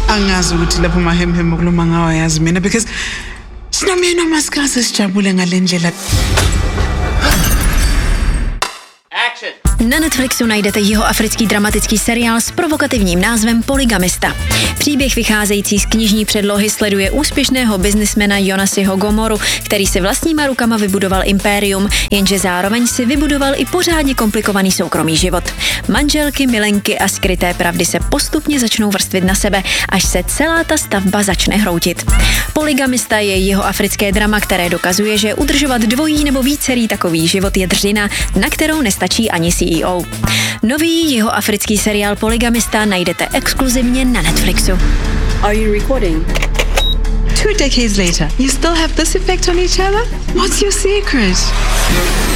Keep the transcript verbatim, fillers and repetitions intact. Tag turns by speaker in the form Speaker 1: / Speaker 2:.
Speaker 1: angazi ukuthi lapho mahemhemo kuloma ngawa yazi mina because sinomyeni omasikhazi sijabule ngalendlela.
Speaker 2: Na Netflixu najdete jihoafrický dramatický seriál s provokativním názvem Polygamista. Příběh vycházející z knižní předlohy sleduje úspěšného biznismena Jonasiho Gomoru, který si vlastníma rukama vybudoval impérium, jenže zároveň si vybudoval i pořádně komplikovaný soukromý život. Manželky, milenky a skryté pravdy se postupně začnou vrstvit na sebe, až se celá ta stavba začne hroutit. Polygamista je jihoafrické drama, které dokazuje, že udržovat dvojí nebo vícerý takový život je dřina, na kterou nestačí ani C E O. Nový jihoafrický seriál Polygamista najdete exkluzivně na Netflixu.
Speaker 3: Are you recording?
Speaker 1: Two decades later, you still have this effect on each other? What's your secret?